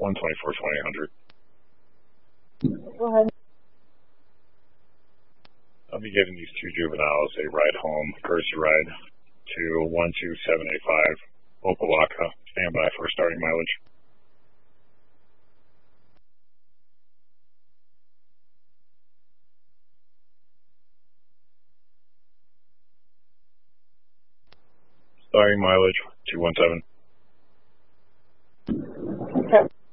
124-2800. Go ahead. I'll be giving these two juveniles a ride home, courtesy ride, to 12785 Opa-locka. Stand by for starting mileage. Starting mileage 217. Okay.